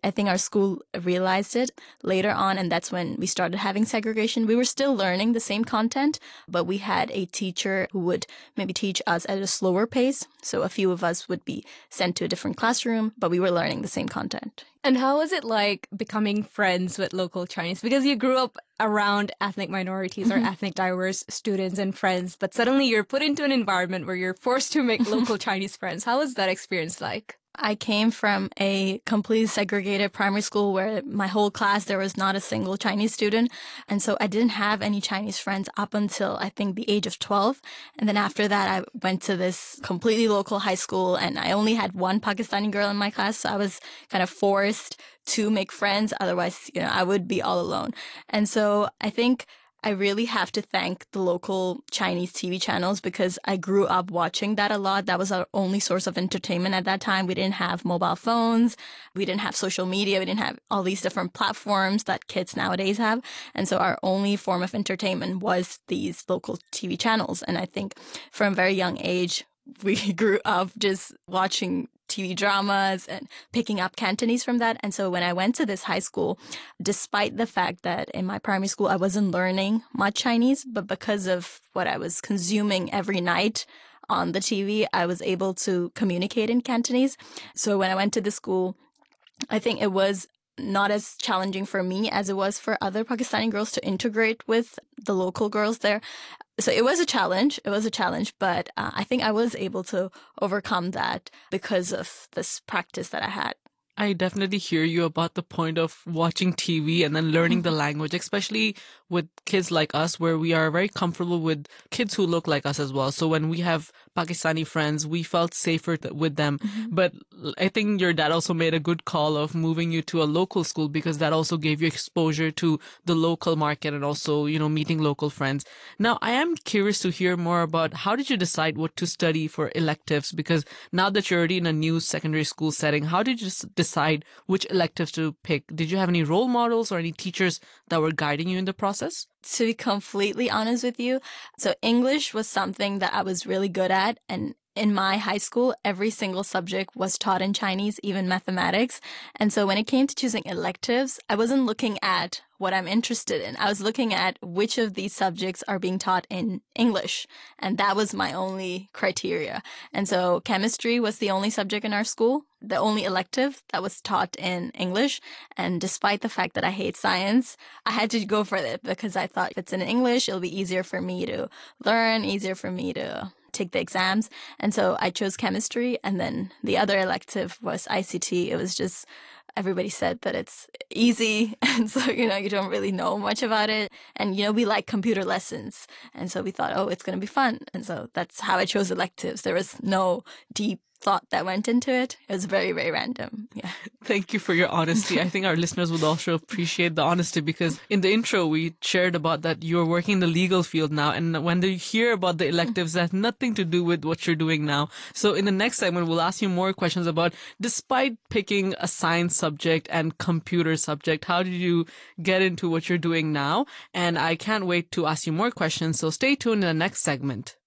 I think our school realized it later on, and that's when we started having segregation. We were still learning the same content, but we had a teacher who would maybe teach us at a slower pace. So a few of us would be sent to a different classroom, but we were learning the same content. And how was it like becoming friends with local Chinese? Because you grew up around ethnic minorities or ethnic diverse students and friends, but suddenly you're put into an environment where you're forced to make local Chinese friends. How was that experience like? I came from a completely segregated primary school where my whole class, there was not a single Chinese student. And so I didn't have any Chinese friends up until I think the age of 12. And then after that, I went to this completely local high school and I only had one Pakistani girl in my class. So I was kind of forced to make friends. Otherwise, I would be all alone. And so I think I really have to thank the local Chinese TV channels because I grew up watching that a lot. That was our only source of entertainment at that time. We didn't have mobile phones. We didn't have social media. We didn't have all these different platforms that kids nowadays have. And so our only form of entertainment was these local TV channels. And I think from a very young age, we grew up just watching TV dramas and picking up Cantonese from that. And so when I went to this high school, despite the fact that in my primary school, I wasn't learning much Chinese, but because of what I was consuming every night on the TV, I was able to communicate in Cantonese. So when I went to the school, I think it was not as challenging for me as it was for other Pakistani girls to integrate with the local girls there. So it was a challenge. But I think I was able to overcome that because of this practice that I had. I definitely hear you about the point of watching TV and then learning the language, especially with kids like us, where we are very comfortable with kids who look like us as well. So when we have Pakistani friends, we felt safer with them. But I think your dad also made a good call of moving you to a local school because that also gave you exposure to the local market and also, meeting local friends. Now, I am curious to hear more about how did you decide what to study for electives? Because now that you're already in a new secondary school setting, how did you decide which electives to pick? Did you have any role models or any teachers that were guiding you in the process? To be completely honest with you, so English was something that I was really good at. And in my high school, every single subject was taught in Chinese, even mathematics. And so when it came to choosing electives, I wasn't looking at what I'm interested in. I was looking at which of these subjects are being taught in English. And that was my only criteria. And so chemistry was the only subject in our school, the only elective that was taught in English. And despite the fact that I hate science, I had to go for it because I thought if it's in English, it'll be easier for me to learn, easier for me to take the exams. And so I chose chemistry. And then the other elective was ICT. It was just, everybody said that it's easy. And so, you don't really know much about it. And, we like computer lessons. And so we thought, oh, it's going to be fun. And so that's how I chose electives. There was no deep thought that went into it. It was very, very random. Yeah. Thank you for your honesty. I think our listeners would also appreciate the honesty because in the intro, we shared about that you're working in the legal field now. And when they hear about the electives, that has nothing to do with what you're doing now. So in the next segment, we'll ask you more questions about, despite picking a science subject and computer subject, how did you get into what you're doing now? And I can't wait to ask you more questions. So stay tuned in the next segment.